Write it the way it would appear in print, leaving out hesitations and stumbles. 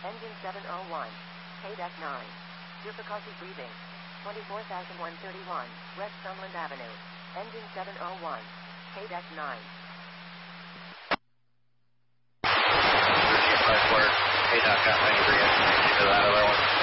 Engine 701. KDEC 9. Difficulty breathing. 24,131, West Sunland Avenue. Engine 701. KDEC 9. 13.5 quarter. KDOC got 93 engine to that other one.